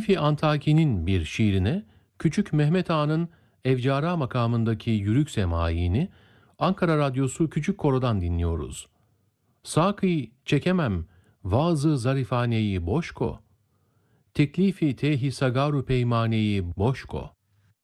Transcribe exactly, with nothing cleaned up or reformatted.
Teklifi Antaki'nin bir şiirine Küçük Mehmet Ağa'nın Evcara makamındaki Yürük Semai'ni Ankara Radyosu Küçük Koro'dan dinliyoruz. Sakı çekemem vaazı zarifaneyi boşko, teklifi tehi sagaru peymaneyi boşko.